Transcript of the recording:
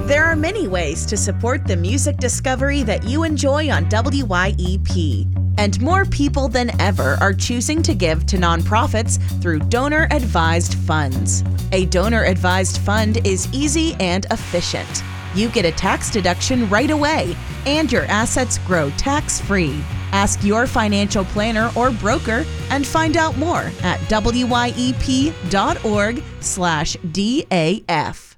There are many ways to support the music discovery that you enjoy on WYEP, and more people than ever are choosing to give to nonprofits through donor-advised funds. A donor-advised fund is easy and efficient. You get a tax deduction right away, and your assets grow tax-free. Ask your financial planner or broker and find out more at wyep.org/DAF.